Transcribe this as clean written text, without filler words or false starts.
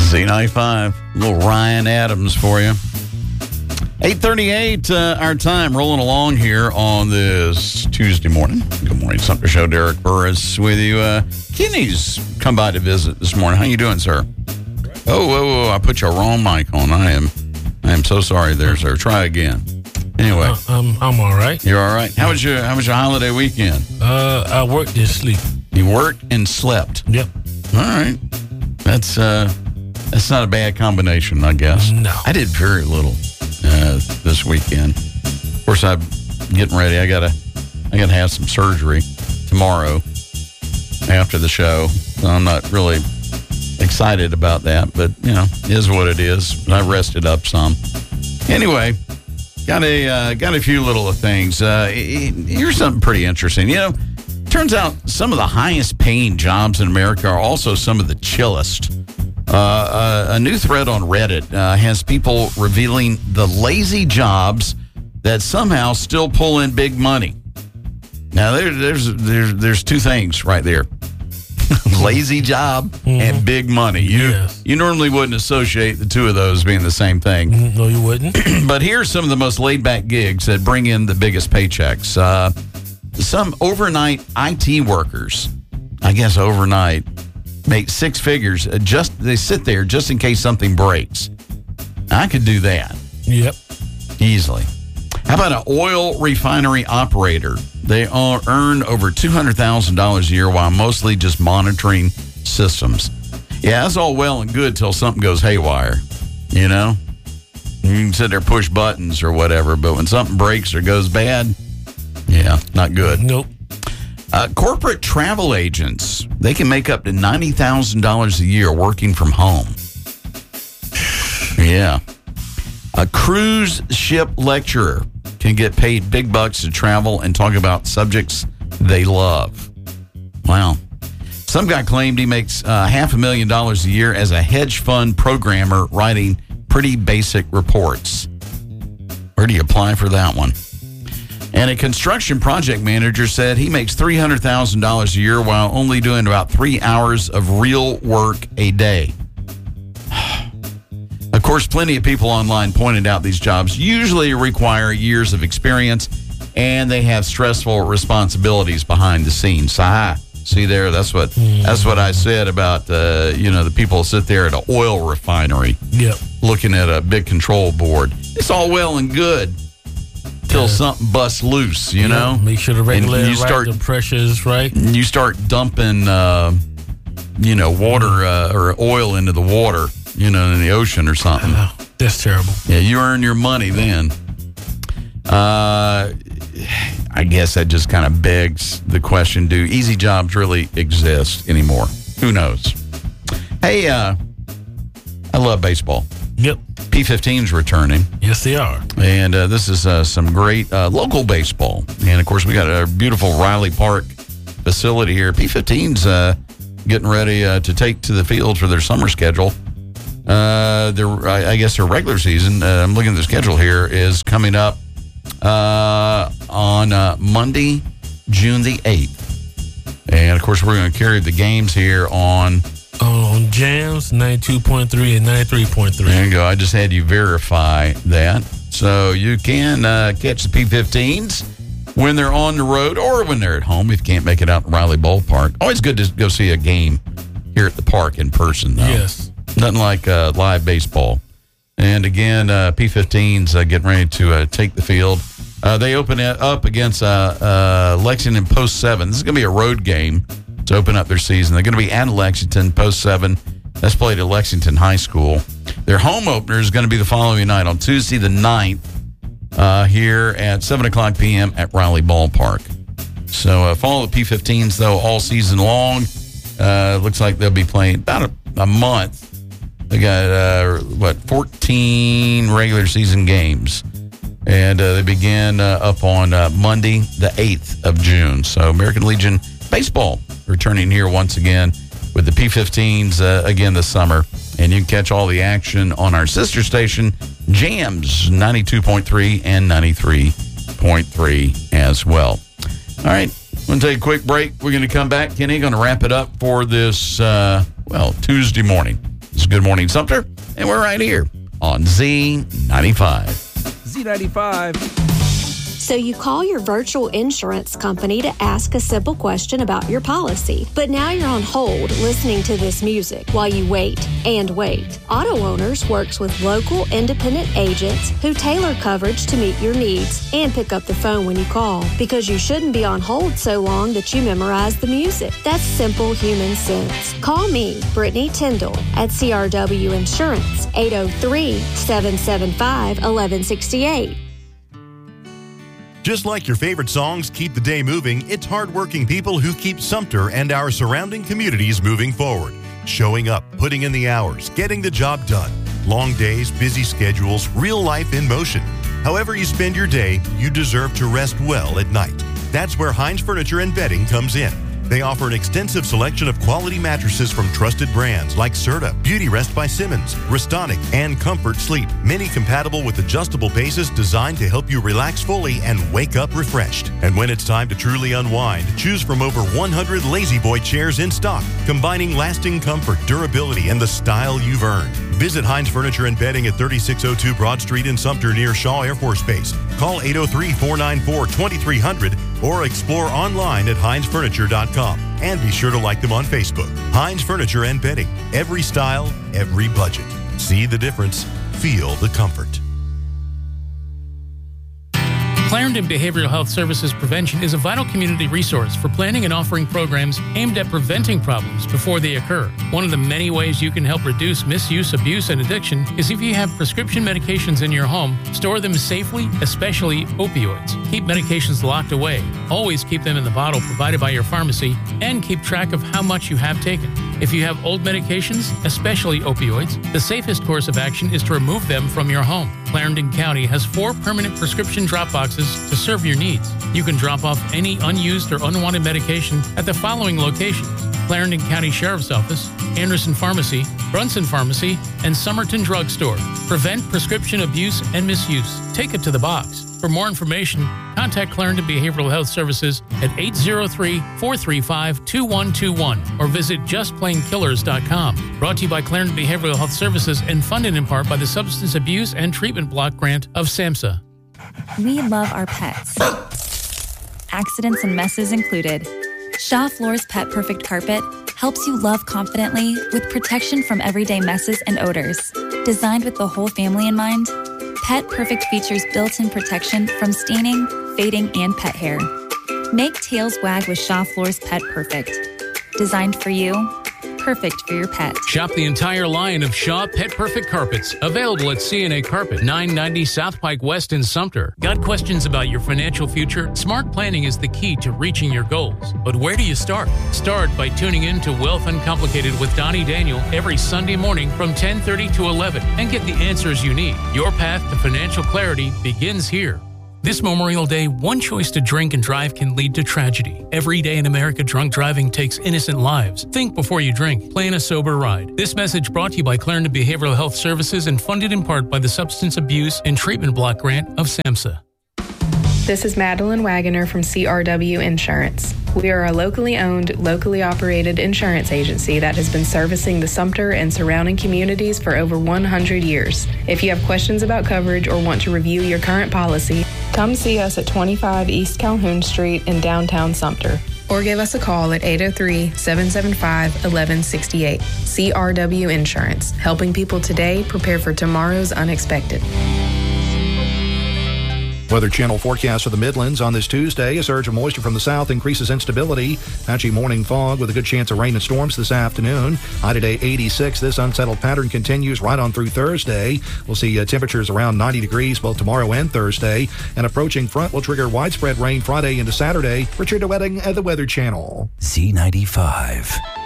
Z95, little Ryan Adams for you. 8:38, our time, rolling along here on this Tuesday morning. Good morning, Sumter Show. Derek Burris with you. Kenny's come by to visit this morning. How you doing, sir? Oh, I put your wrong mic on. I am so sorry there, sir. Try again. Anyway, I'm all right. You're all right. How was your holiday weekend? I worked and sleep. You worked and slept. Yep. All right. That's not a bad combination, I guess. No. I did very little this weekend. Of course, I'm getting ready. I gotta have some surgery tomorrow after the show. So I'm not really excited about that, but it is what it is. I rested up some. Anyway, got a few little things. Here's something pretty interesting. Turns out some of the highest paying jobs in America are also some of the chillest. A new thread on Reddit has people revealing the lazy jobs that somehow still pull in big money. Now, there's two things right there. Lazy job and big money. You normally wouldn't associate the two of those being the same thing. No, you wouldn't. But here's some of the most laid-back gigs that bring in the biggest paychecks. Some overnight IT workers, I guess overnight, make six figures. They sit there just in case something breaks. I could do that. Yep. Easily. How about an oil refinery operator? They earn over $200,000 a year while mostly just monitoring systems. Yeah, that's all well and good till something goes haywire. You can sit there, push buttons or whatever, but when something breaks or goes bad, yeah, not good. Nope. Corporate travel agents, they can make up to $90,000 a year working from home. Yeah. A cruise ship lecturer can get paid big bucks to travel and talk about subjects they love. Wow. Some guy claimed he makes $500,000 a year as a hedge fund programmer writing pretty basic reports. Where do you apply for that one? And a construction project manager said he makes $300,000 a year while only doing about 3 hours of real work a day. Of course, plenty of people online pointed out these jobs usually require years of experience, and they have stressful responsibilities behind the scenes. See there, that's what I said about the people sit there at an oil refinery, looking at a big control board. It's all well and good till something busts loose, Make sure the regulator the pressure is right. You start dumping, water or oil into the water, in the ocean or something. That's terrible. Yeah, you earn your money then. I guess that just kind of begs the question, do easy jobs really exist anymore? Who knows? Hey, I love baseball. Yep. P15's returning. Yes, they are. And this is some great local baseball. And, of course, we got a beautiful Riley Park facility here. P15's getting ready to take to the field for their summer schedule. I guess their regular season, I'm looking at the schedule here, is coming up on Monday, June the 8th. And, of course, we're going to carry the games here on Jams 92.3 and 93.3. There you go. I just had you verify that. So you can catch the P15s when they're on the road or when they're at home if you can't make it out to Riley Ballpark. Always good to go see a game here at the park in person, though. Yes. Nothing like live baseball. And again, P15's getting ready to take the field. They open it up against Lexington Post 7. This is going to be a road game to open up their season. They're going to be at Lexington Post 7. That's played at Lexington High School. Their home opener is going to be the following night on Tuesday the 9th here at 7 o'clock p.m. at Riley Ballpark. So follow the P15s, though, all season long. Looks like they'll be playing about a month. They got, 14 regular season games. And they begin up on Monday, the 8th of June. So American Legion Baseball returning here once again with the P15s again this summer. And you can catch all the action on our sister station, Jams 92.3 and 93.3 as well. All right, I'm going to take a quick break. We're going to come back. Kenny, going to wrap it up for this, Tuesday morning. It's Good Morning Sumter, and we're right here on Z95. Z95. So you call your virtual insurance company to ask a simple question about your policy. But now you're on hold listening to this music while you wait and wait. Auto Owners works with local independent agents who tailor coverage to meet your needs and pick up the phone when you call, because you shouldn't be on hold so long that you memorize the music. That's simple human sense. Call me, Brittany Tyndall, at CRW Insurance, 803-775-1168. Just like your favorite songs keep the day moving, it's hardworking people who keep Sumter and our surrounding communities moving forward. Showing up, putting in the hours, getting the job done. Long days, busy schedules, real life in motion. However you spend your day, you deserve to rest well at night. That's where Hines Furniture and Bedding comes in. They offer an extensive selection of quality mattresses from trusted brands like Serta, Beauty Rest by Simmons, Restonic, and Comfort Sleep. Many compatible with adjustable bases designed to help you relax fully and wake up refreshed. And when it's time to truly unwind, choose from over 100 Lazy Boy chairs in stock, combining lasting comfort, durability, and the style you've earned. Visit Hines Furniture and Bedding at 3602 Broad Street in Sumter near Shaw Air Force Base. Call 803-494-2300 or explore online at hinesfurniture.com. And be sure to like them on Facebook. Hines Furniture and Bedding. Every style, every budget. See the difference. Feel the comfort. Clarendon Behavioral Health Services Prevention is a vital community resource for planning and offering programs aimed at preventing problems before they occur. One of the many ways you can help reduce misuse, abuse, and addiction is if you have prescription medications in your home, store them safely, especially opioids. Keep medications locked away. Always keep them in the bottle provided by your pharmacy, and keep track of how much you have taken. If you have old medications, especially opioids, the safest course of action is to remove them from your home. Clarendon County has 4 permanent prescription drop boxes to serve your needs. You can drop off any unused or unwanted medication at the following locations: Clarendon County Sheriff's Office, Anderson Pharmacy, Brunson Pharmacy, and Somerton Drug Store. Prevent prescription abuse and misuse. Take it to the box. For more information, contact Clarendon Behavioral Health Services at 803-435-2121 or visit justplainkillers.com. Brought to you by Clarendon Behavioral Health Services and funded in part by the Substance Abuse and Treatment Block Grant of SAMHSA. We love our pets. Accidents and messes included. Shaw Floor's Pet Perfect Carpet helps you love confidently with protection from everyday messes and odors. Designed with the whole family in mind, Pet Perfect features built-in protection from staining, fading, and pet hair. Make tails wag with Shaw Floor's Pet Perfect. Designed for you, perfect for your pet. Shop the entire line of Shaw Pet Perfect carpets, available at CNA Carpet, 990 South Pike West in Sumter. Got questions about your financial future? Smart planning is the key to reaching your goals. But where do you start? Start by tuning in to Wealth Uncomplicated with Donnie Daniel every Sunday morning from 10:30 to 11 and get the answers you need. Your path to financial clarity begins here. This Memorial Day, one choice to drink and drive can lead to tragedy. Every day in America, drunk driving takes innocent lives. Think before you drink. Plan a sober ride. This message brought to you by Clarendon Behavioral Health Services and funded in part by the Substance Abuse and Treatment Block Grant of SAMHSA. This is Madeline Wagoner from CRW Insurance. We are a locally owned, locally operated insurance agency that has been servicing the Sumter and surrounding communities for over 100 years. If you have questions about coverage or want to review your current policy, come see us at 25 East Calhoun Street in downtown Sumter, or give us a call at 803-775-1168. CRW Insurance, helping people today prepare for tomorrow's unexpected. Weather Channel forecast for the Midlands on this Tuesday. A surge of moisture from the south increases instability. Patchy morning fog with a good chance of rain and storms this afternoon. High today 86. This unsettled pattern continues right on through Thursday. We'll see temperatures around 90 degrees both tomorrow and Thursday. An approaching front will trigger widespread rain Friday into Saturday. Richard DeWetting at the Weather Channel. Z95.